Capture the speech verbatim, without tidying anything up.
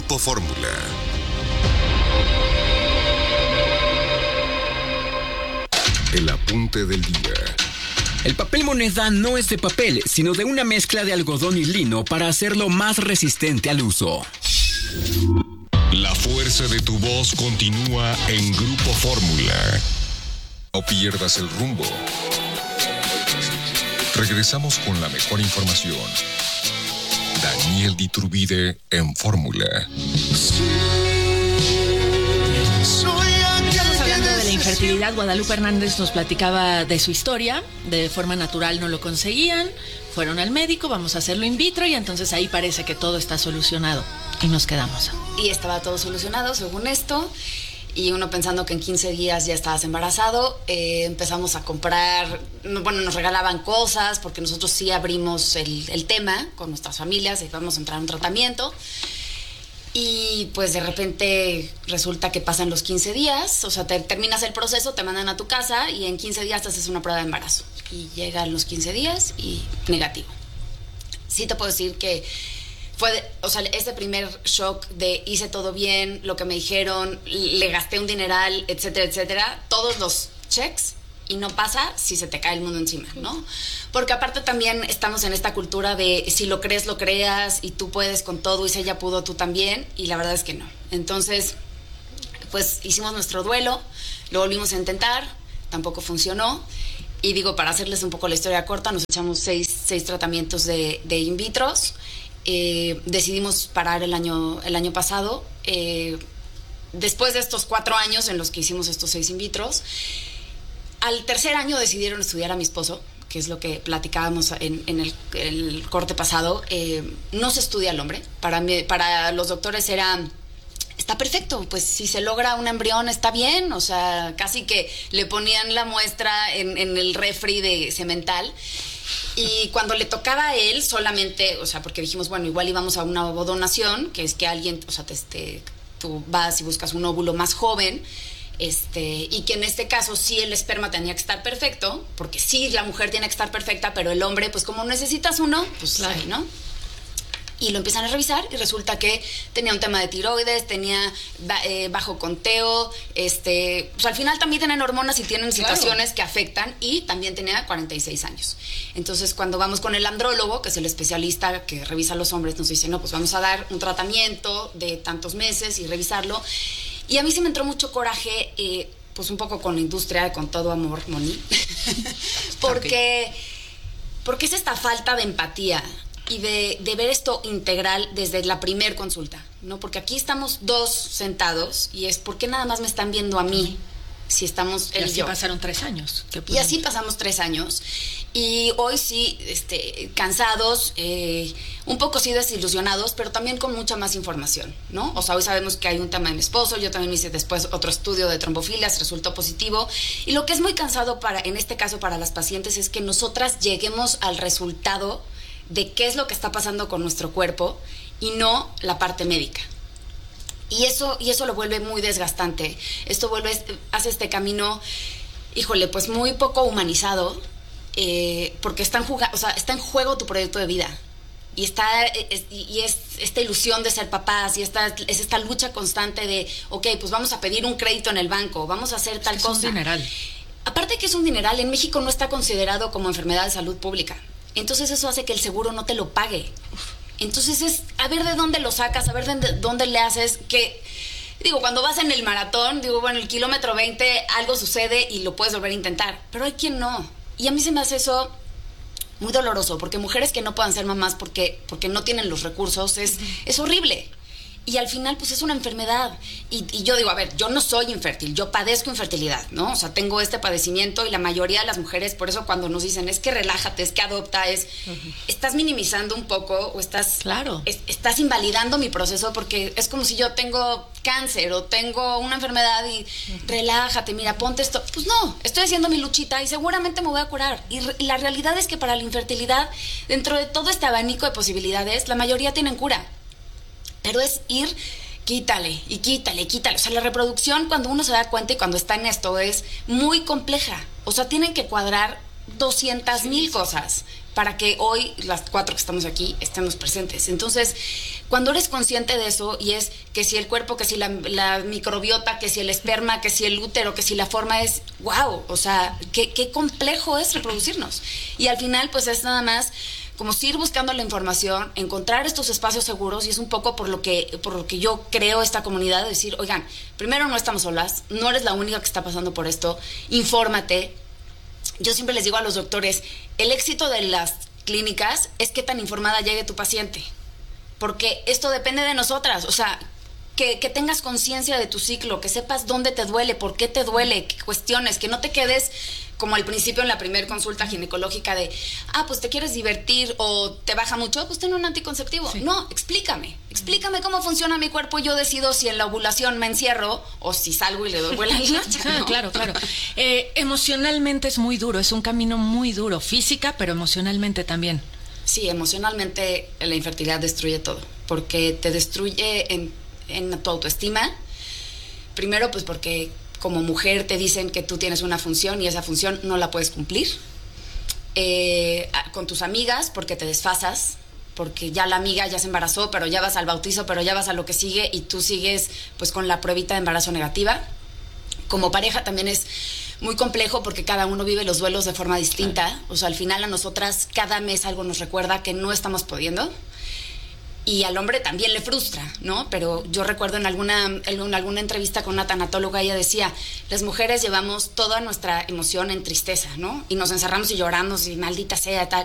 Grupo Fórmula. El apunte del día. El papel moneda no es de papel, sino de una mezcla de algodón y lino para hacerlo más resistente al uso. La fuerza de tu voz continúa en Grupo Fórmula. No pierdas el rumbo. Regresamos con la mejor información. Daniel Diturbide en Fórmula. Estamos hablando de la infertilidad. Guadalupe Hernández nos platicaba de su historia. De forma natural no lo conseguían. Fueron al médico, vamos a hacerlo in vitro y entonces ahí parece que todo está solucionado. Y nos quedamos. Y estaba todo solucionado según esto. Y uno pensando que en quince días ya estabas embarazado, eh, empezamos a comprar, bueno, nos regalaban cosas, porque nosotros sí abrimos el, el tema con nuestras familias, y vamos a entrar a un tratamiento. Y pues de repente resulta que pasan los quince días, o sea, te, terminas el proceso, te mandan a tu casa y en quince días te haces una prueba de embarazo. Y llegan los quince días y negativo. Sí te puedo decir que fue, de, o sea, ese primer shock de hice todo bien, lo que me dijeron, le gasté un dineral, etcétera, etcétera, todos los checks, y no pasa si se te cae el mundo encima, ¿no? Porque aparte también estamos en esta cultura de si lo crees, lo creas, y tú puedes con todo, y si ella pudo, tú también, y la verdad es que no. Entonces, pues hicimos nuestro duelo, lo volvimos a intentar, tampoco funcionó, y digo, para hacerles un poco la historia corta, nos echamos seis, seis tratamientos de, de in vitros. Eh, decidimos parar el año, el año pasado, eh, después de estos cuatro años en los que hicimos estos seis in vitros. Al tercer año decidieron estudiar a mi esposo, que es lo que platicábamos en, en el, el corte pasado. Eh, no se estudia al hombre. Para, mí, para los doctores era, está perfecto, pues si se logra un embrión está bien, o sea, casi que le ponían la muestra en, en el refri de cemental. Y cuando le tocaba a él solamente, o sea, porque dijimos, bueno, igual íbamos a una ovodonación, que es que alguien, o sea, te, te, tú vas y buscas un óvulo más joven, este, y que en este caso sí el esperma tenía que estar perfecto, porque sí la mujer tiene que estar perfecta, pero el hombre, pues como necesitas uno, pues claro, ahí, ¿no? Y lo empiezan a revisar y resulta que tenía un tema de tiroides, tenía eh, bajo conteo, este, pues al final también tienen hormonas y tienen situaciones claro. que afectan, y también tenía cuarenta y seis años. Entonces cuando vamos con el andrólogo, que es el especialista que revisa a los hombres, nos dice, no, pues vamos a dar un tratamiento de tantos meses y revisarlo. Y a mí sí me entró mucho coraje, eh, pues un poco con la industria, con todo amor, Moni, porque, okay. porque es esta falta de empatía y de, de ver esto integral desde la primer consulta, ¿no? Porque aquí estamos dos sentados y es ¿por qué nada más me están viendo a mí si estamos él y así y yo? Pasaron tres años. Y así pasamos tres años. Y hoy sí, este, cansados, eh, un poco sí desilusionados, pero también con mucha más información, ¿no? O sea, hoy sabemos que hay un tema de mi esposo, yo también hice después otro estudio de trombofilias, resultó positivo. Y lo que es muy cansado para, en este caso para las pacientes, es que nosotras lleguemos al resultado de qué es lo que está pasando con nuestro cuerpo y no la parte médica. Y eso, y eso lo vuelve muy desgastante. Esto vuelve, hace este camino, híjole, pues muy poco humanizado, eh, porque está en, juga, o sea, está en juego tu proyecto de vida. Y está es, y es esta ilusión de ser papás, y esta, es esta lucha constante de, ok, pues vamos a pedir un crédito en el banco, vamos a hacer tal es cosa. Es un dineral. Aparte que es un dineral, en México no está considerado como enfermedad de salud pública. Entonces eso hace que el seguro no te lo pague. Entonces es a ver de dónde lo sacas, a ver de dónde le haces, que digo, cuando vas en el maratón, digo, bueno, el kilómetro veinte algo sucede y lo puedes volver a intentar, pero hay quien no. Y a mí se me hace eso muy doloroso, porque mujeres que no puedan ser mamás porque, porque no tienen los recursos, es, uh-huh. es horrible. Y al final, pues es una enfermedad. Y, y yo digo, a ver, yo no soy infértil, yo padezco infertilidad, ¿no? O sea, tengo este padecimiento y la mayoría de las mujeres, por eso cuando nos dicen, es que relájate, es que adopta, es... Uh-huh. Estás minimizando un poco o estás... Claro. Es, estás invalidando mi proceso, porque es como si yo tengo cáncer o tengo una enfermedad y uh-huh. relájate, mira, ponte esto. Pues no, estoy haciendo mi luchita y seguramente me voy a curar. Y, re, y la realidad es que para la infertilidad, dentro de todo este abanico de posibilidades, la mayoría tienen cura. Pero es ir, quítale, y quítale, quítale. O sea, la reproducción, cuando uno se da cuenta y cuando está en esto, es muy compleja. O sea, tienen que cuadrar doscientas mil cosas para que hoy, las cuatro que estamos aquí, estemos presentes. Entonces, cuando eres consciente de eso, y es que si el cuerpo, que si la, la microbiota, que si el esperma, que si el útero, que si la forma es, wow, o sea, qué, qué complejo es reproducirnos. Y al final, pues es nada más como ir buscando la información, encontrar estos espacios seguros, y es un poco por lo que, por lo que yo creo esta comunidad, de decir, oigan, primero no estamos solas, no eres la única que está pasando por esto, infórmate. Yo siempre les digo a los doctores, el éxito de las clínicas es qué tan informada llegue tu paciente, porque esto depende de nosotras, o sea, que, que tengas conciencia de tu ciclo, que sepas dónde te duele, por qué te duele, que cuestiones, que no te quedes como al principio en la primera consulta ginecológica de, ah, pues te quieres divertir o te baja mucho, pues ten un anticonceptivo. Sí. No, explícame, explícame cómo funciona mi cuerpo y yo decido si en la ovulación me encierro o si salgo y le doy vuela a la hilacha, ¿no? Claro, claro. Eh, emocionalmente es muy duro, es un camino muy duro, física, pero emocionalmente también. Sí, emocionalmente la infertilidad destruye todo, porque te destruye en, en tu autoestima. Primero, pues porque como mujer te dicen que tú tienes una función y esa función no la puedes cumplir. Eh, con tus amigas, porque te desfasas, porque ya la amiga ya se embarazó, pero ya vas al bautizo, pero ya vas a lo que sigue y tú sigues pues con la pruebita de embarazo negativa. Como pareja también es muy complejo porque cada uno vive los duelos de forma distinta. Claro. O sea, al final a nosotras cada mes algo nos recuerda que no estamos pudiendo. Y al hombre también le frustra, ¿no? Pero yo recuerdo en alguna, en alguna entrevista con una tanatóloga, ella decía, las mujeres llevamos toda nuestra emoción en tristeza, ¿no? Y nos encerramos y lloramos y maldita sea, tal.